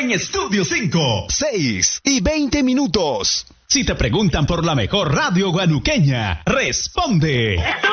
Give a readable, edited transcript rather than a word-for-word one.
en Estudio 5. 6:20. Si te preguntan por la mejor radio guanuqueña, responde.